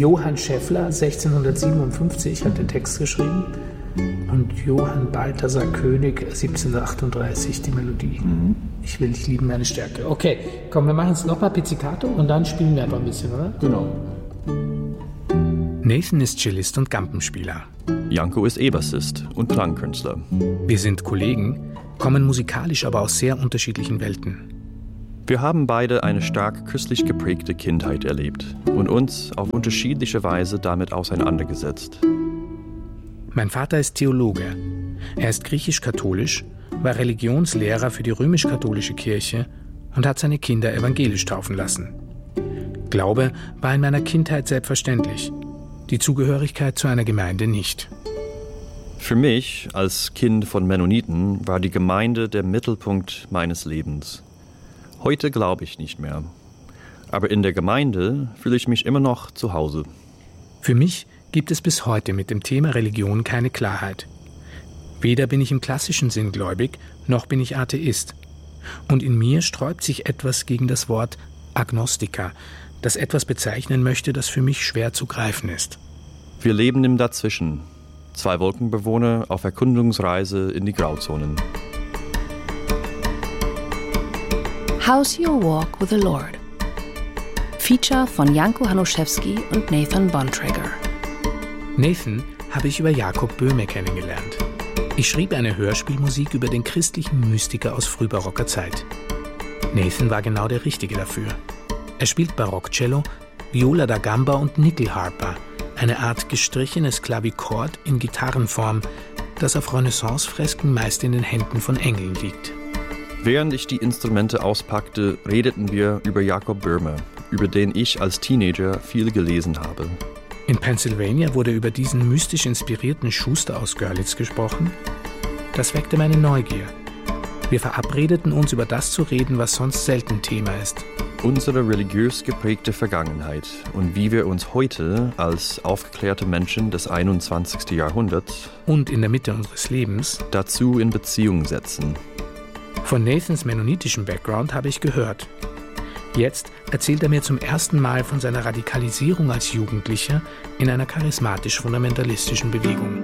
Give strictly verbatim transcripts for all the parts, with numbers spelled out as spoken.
Johann Scheffler, sechzehnhundertsiebenundfünfzig, hat den Text geschrieben. Und Johann Balthasar König, siebzehnhundertachtunddreißig, die Melodie. Mhm. Ich will dich lieben, meine Stärke. Okay, komm, wir machen es nochmal Pizzicato und dann spielen wir einfach ein bisschen, oder? Genau. Nathan ist Cellist und Gampenspieler. Janko ist E-Bassist und Klangkünstler. Wir sind Kollegen, kommen musikalisch aber aus sehr unterschiedlichen Welten. Wir haben beide eine stark christlich geprägte Kindheit erlebt und uns auf unterschiedliche Weise damit auseinandergesetzt. Mein Vater ist Theologe. Er ist griechisch-katholisch, war Religionslehrer für die römisch-katholische Kirche und hat seine Kinder evangelisch taufen lassen. Glaube war in meiner Kindheit selbstverständlich, die Zugehörigkeit zu einer Gemeinde nicht. Für mich, als Kind von Mennoniten, war die Gemeinde der Mittelpunkt meines Lebens. Heute glaube ich nicht mehr. Aber in der Gemeinde fühle ich mich immer noch zu Hause. Für mich gibt es bis heute mit dem Thema Religion keine Klarheit. Weder bin ich im klassischen Sinn gläubig, noch bin ich Atheist. Und in mir sträubt sich etwas gegen das Wort Agnostiker, das etwas bezeichnen möchte, das für mich schwer zu greifen ist. Wir leben im Dazwischen. Zwei Wolkenbewohner auf Erkundungsreise in die Grauzonen. How's Your Walk with the Lord? Feature von Janko Hanuszewski und Nathan Bontrager. Nathan habe ich über Jakob Böhme kennengelernt. Ich schrieb eine Hörspielmusik über den christlichen Mystiker aus frühbarocker Zeit. Nathan war genau der Richtige dafür. Er spielt Barockcello, Viola da Gamba und Nickelharper, eine Art gestrichenes Klavichord in Gitarrenform, das auf Renaissance-Fresken meist in den Händen von Engeln liegt. Während ich die Instrumente auspackte, redeten wir über Jakob Böhme, über den ich als Teenager viel gelesen habe. In Pennsylvania wurde über diesen mystisch inspirierten Schuster aus Görlitz gesprochen. Das weckte meine Neugier. Wir verabredeten uns, über das zu reden, was sonst selten Thema ist. Unsere religiös geprägte Vergangenheit und wie wir uns heute als aufgeklärte Menschen des einundzwanzigsten Jahrhunderts und in der Mitte unseres Lebens dazu in Beziehung setzen. Von Nathans mennonitischem Background habe ich gehört. Jetzt erzählt er mir zum ersten Mal von seiner Radikalisierung als Jugendlicher in einer charismatisch-fundamentalistischen Bewegung.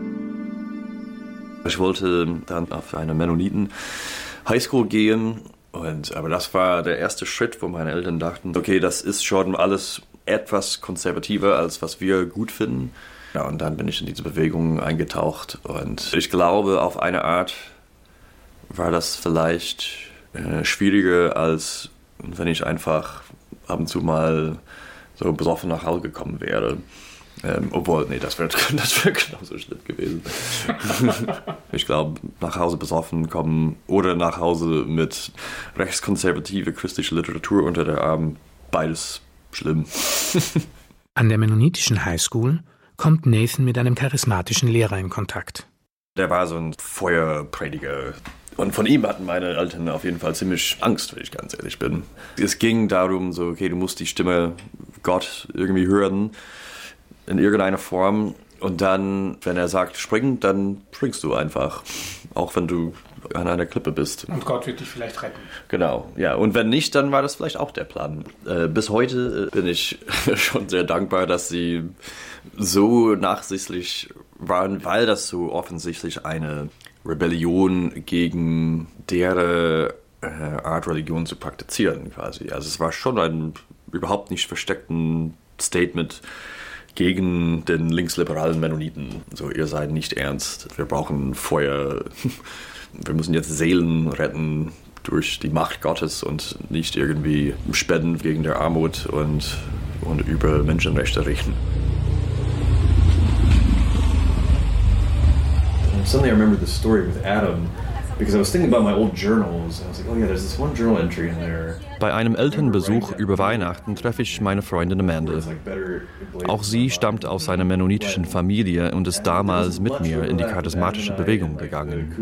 Ich wollte dann auf eine Mennoniten-Highschool gehen, und, aber das war der erste Schritt, wo meine Eltern dachten, okay, das ist schon alles etwas konservativer, als was wir gut finden. Ja, und dann bin ich in diese Bewegung eingetaucht und ich glaube, auf eine Art war das vielleicht äh, schwieriger, als wenn ich einfach ab und zu mal so besoffen nach Hause gekommen wäre. Ähm, obwohl, nee, das wäre das wär genauso schlimm gewesen. Ich glaube, nach Hause besoffen kommen oder nach Hause mit rechtskonservative christliche Literatur unter der Arm, beides schlimm. An der mennonitischen Highschool kommt Nathan mit einem charismatischen Lehrer in Kontakt. Der war so ein Feuerprediger. Und von ihm hatten meine Eltern auf jeden Fall ziemlich Angst, wenn ich ganz ehrlich bin. Es ging darum, so, okay, du musst die Stimme Gott irgendwie hören, in irgendeiner Form. Und dann, wenn er sagt, spring, dann springst du einfach. Auch wenn du an einer Klippe bist. Und Gott wird dich vielleicht retten. Genau, ja. Und wenn nicht, dann war das vielleicht auch der Plan. Äh, bis heute bin ich schon sehr dankbar, dass sie so nachsichtlich waren, weil das so offensichtlich eine Rebellion gegen deren äh, Art Religion zu praktizieren quasi. Also es war schon ein überhaupt nicht versteckten Statement gegen den linksliberalen Mennoniten. So, ihr seid nicht ernst, wir brauchen Feuer, wir müssen jetzt Seelen retten durch die Macht Gottes und nicht irgendwie spenden gegen der Armut und, und über Menschenrechte reden. Suddenly I remember the story with Adam, because I was thinking about my old journals, and I was like, oh yeah, there's this one journal entry in there. Bei einem Elternbesuch über Weihnachten treffe ich meine Freundin Amanda. Auch sie stammt aus einer mennonitischen Familie und ist damals mit mir in die charismatische Bewegung gegangen.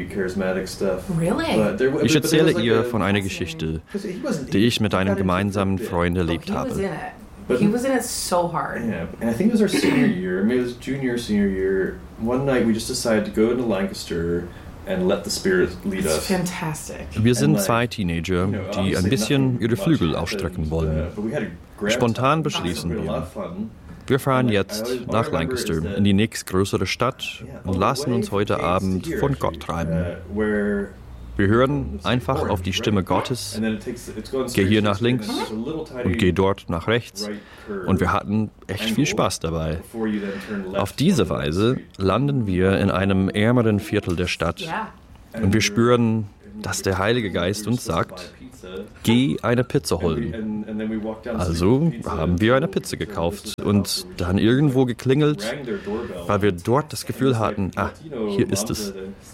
Ich erzähle ihr von einer Geschichte, die ich mit einem gemeinsamen Freund erlebt habe. But he was in it so hard. Yeah, and I think it was our senior year, maybe it was junior, senior year. One night we just decided to go into Lancaster and let the Spirit lead us. It's fantastic. Wir sind zwei Teenager, die ein bisschen ihre Flügel ausstrecken wollen. Spontan beschließen wir. Wir fahren jetzt nach Lancaster, in die nächstgrößere Stadt und lassen uns heute Abend von Gott treiben. Wir hören einfach auf die Stimme Gottes, geh hier nach links und geh dort nach rechts. Und wir hatten echt viel Spaß dabei. Auf diese Weise landen wir in einem ärmeren Viertel der Stadt und wir spüren, dass der Heilige Geist uns sagt, geh eine Pizza holen. Also haben wir eine Pizza gekauft und dann irgendwo geklingelt, weil wir dort das Gefühl hatten, ah, hier ist es.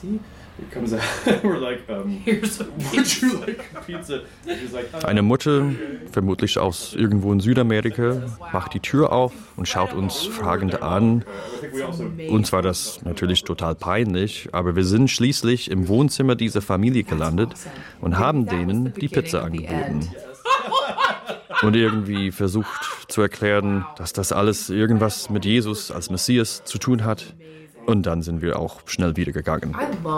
Eine Mutter, vermutlich aus irgendwo in Südamerika, macht die Tür auf und schaut uns fragend an. Uns war das natürlich total peinlich, aber wir sind schließlich im Wohnzimmer dieser Familie gelandet und haben denen die Pizza angeboten. Und irgendwie versucht zu erklären, dass das alles irgendwas mit Jesus als Messias zu tun hat. Und dann sind wir auch schnell wieder gegangen.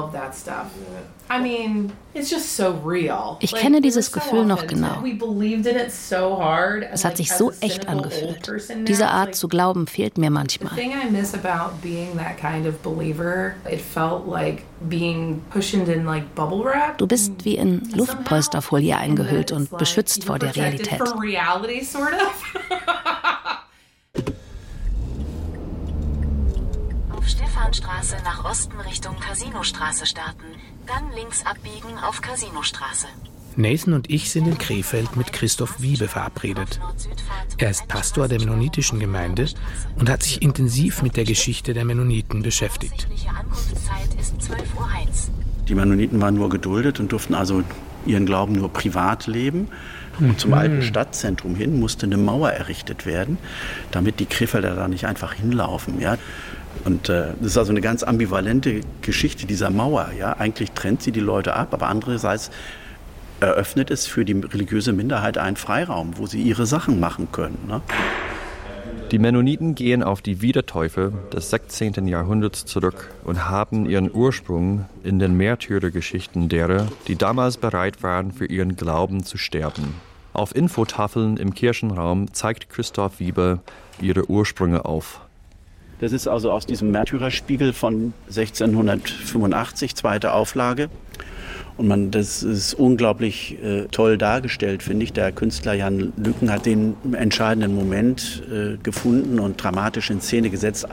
Ich kenne dieses Gefühl noch genau. Es hat sich so echt angefühlt. Diese Art zu glauben fehlt mir manchmal. Du bist wie in Luftpolsterfolie eingehüllt und beschützt vor der Realität. Stephanstraße nach Osten Richtung Casinostraße starten. Dann links abbiegen auf Casinostraße. Nathan und ich sind in Krefeld mit Christoph Wiebe verabredet. Er ist Pastor der mennonitischen Gemeinde und hat sich intensiv mit der Geschichte der Mennoniten beschäftigt. Die Mennoniten waren nur geduldet und durften also ihren Glauben nur privat leben. Und zum alten Stadtzentrum hin musste eine Mauer errichtet werden, damit die Krefelder da nicht einfach hinlaufen. Ja? Und äh, das ist also eine ganz ambivalente Geschichte dieser Mauer. Ja? Eigentlich trennt sie die Leute ab, aber andererseits eröffnet es für die religiöse Minderheit einen Freiraum, wo sie ihre Sachen machen können. Ne? Die Mennoniten gehen auf die Wiedertäufe des sechzehnten Jahrhunderts zurück und haben ihren Ursprung in den Märtyrergeschichten derer, die damals bereit waren, für ihren Glauben zu sterben. Auf Infotafeln im Kirchenraum zeigt Christoph Wiebe ihre Ursprünge auf. Das ist also aus diesem Märtyrerspiegel von sechzehnhundertfünfundachtzig, zweite Auflage. Und man, das ist unglaublich äh, toll dargestellt, finde ich. Der Künstler Jan Lücken hat den entscheidenden Moment äh, gefunden und dramatisch in Szene gesetzt.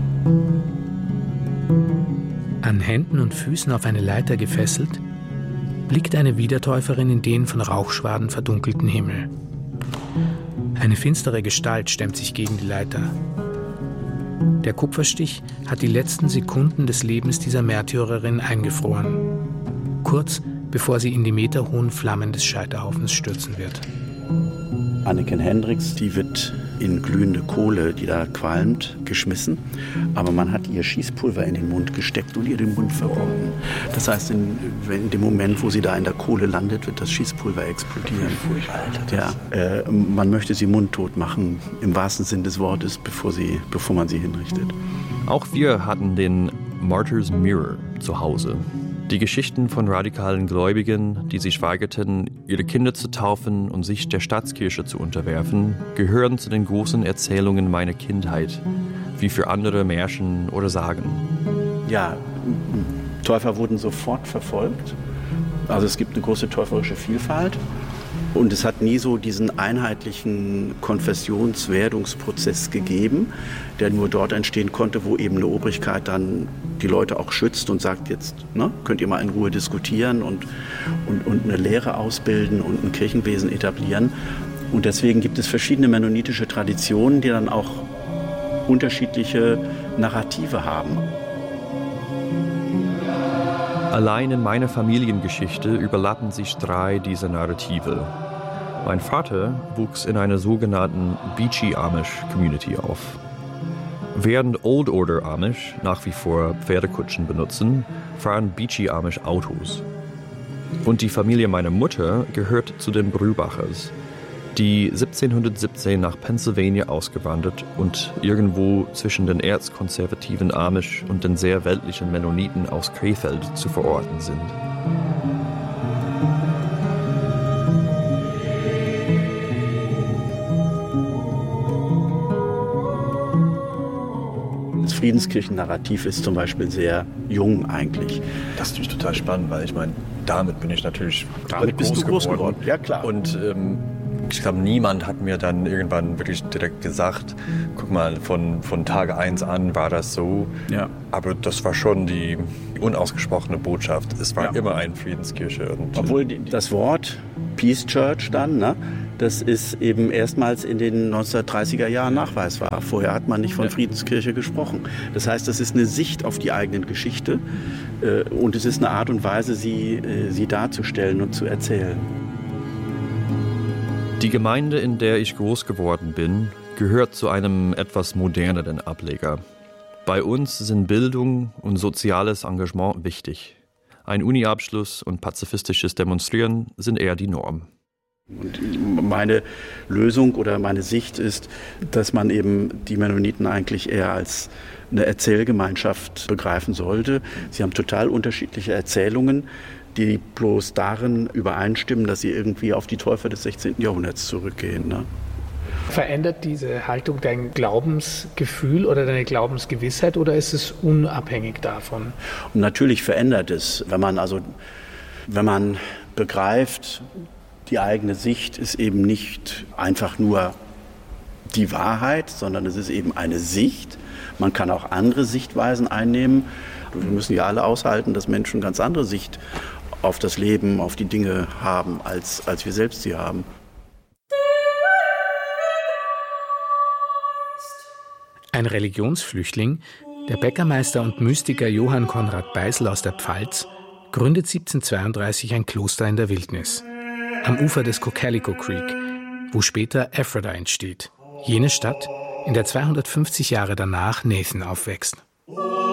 An Händen und Füßen auf eine Leiter gefesselt, blickt eine Wiedertäuferin in den von Rauchschwaden verdunkelten Himmel. Eine finstere Gestalt stemmt sich gegen die Leiter. Der Kupferstich hat die letzten Sekunden des Lebens dieser Märtyrerin eingefroren. Kurz bevor sie in die meterhohen Flammen des Scheiterhaufens stürzen wird. Anniken Hendricks, die wird in glühende Kohle, die da qualmt, geschmissen. Aber man hat ihr Schießpulver in den Mund gesteckt und ihr den Mund verbunden. Das heißt, in, in dem Moment, wo sie da in der Kohle landet, wird das Schießpulver explodieren. Ja, äh, man möchte sie mundtot machen, im wahrsten Sinn des Wortes, bevor, sie, bevor man sie hinrichtet. Auch wir hatten den Martyr's Mirror zu Hause. Die Geschichten von radikalen Gläubigen, die sich weigerten, ihre Kinder zu taufen und sich der Staatskirche zu unterwerfen, gehören zu den großen Erzählungen meiner Kindheit, wie für andere Märchen oder Sagen. Ja, Täufer wurden sofort verfolgt. Also es gibt eine große täuferische Vielfalt. Und es hat nie so diesen einheitlichen Konfessionswerdungsprozess gegeben, der nur dort entstehen konnte, wo eben eine Obrigkeit dann die Leute auch schützt und sagt, jetzt ne, könnt ihr mal in Ruhe diskutieren und, und, und eine Lehre ausbilden und ein Kirchenwesen etablieren. Und deswegen gibt es verschiedene mennonitische Traditionen, die dann auch unterschiedliche Narrative haben. Allein in meiner Familiengeschichte überlappen sich drei dieser Narrative. Mein Vater wuchs in einer sogenannten Beachy Amish Community auf. Während Old Order Amish nach wie vor Pferdekutschen benutzen, fahren Beachy Amish Autos. Und die Familie meiner Mutter gehört zu den Brübachers, die siebzehnhundertsiebzehn nach Pennsylvania ausgewandert und irgendwo zwischen den erzkonservativen Amish und den sehr weltlichen Mennoniten aus Krefeld zu verorten sind. Friedenskirchen-Narrativ ist zum Beispiel sehr jung eigentlich. Das ist natürlich total spannend, weil ich meine, damit bin ich natürlich damit bist groß du groß geworden. geworden. Ja, klar. Und ähm, ich glaube, niemand hat mir dann irgendwann wirklich direkt gesagt, guck mal, von, von Tag eins an war das so. Ja. Aber das war schon die unausgesprochene Botschaft. Es war ja. immer eine Friedenskirche. Und obwohl die, das Wort Peace Church dann, ne, das ist eben erstmals in den neunzehnhundertdreißiger Jahren nachweisbar. Vorher hat man nicht von ja. Friedenskirche gesprochen. Das heißt, das ist eine Sicht auf die eigene Geschichte äh, und es ist eine Art und Weise, sie, äh, sie darzustellen und zu erzählen. Die Gemeinde, in der ich groß geworden bin, gehört zu einem etwas moderneren Ableger. Bei uns sind Bildung und soziales Engagement wichtig. Ein Uni-Abschluss und pazifistisches Demonstrieren sind eher die Norm. Und meine Lösung oder meine Sicht ist, dass man eben die Mennoniten eigentlich eher als eine Erzählgemeinschaft begreifen sollte. Sie haben total unterschiedliche Erzählungen, die bloß darin übereinstimmen, dass sie irgendwie auf die Täufer des sechzehnten Jahrhunderts zurückgehen. Ne? Verändert diese Haltung dein Glaubensgefühl oder deine Glaubensgewissheit oder ist es unabhängig davon? Und natürlich verändert es, wenn man also, wenn man begreift, die eigene Sicht ist eben nicht einfach nur die Wahrheit, sondern es ist eben eine Sicht. Man kann auch andere Sichtweisen einnehmen. Wir müssen ja alle aushalten, dass Menschen ganz andere Sicht auf das Leben, auf die Dinge haben, als, als wir selbst sie haben. Ein Religionsflüchtling, der Bäckermeister und Mystiker Johann Konrad Beisel aus der Pfalz, gründet siebzehnhundertzweiunddreißig ein Kloster in der Wildnis, am Ufer des Cocalico Creek, wo später Ephrata entsteht, jene Stadt, in der zweihundertfünfzig Jahre danach Nathan aufwächst.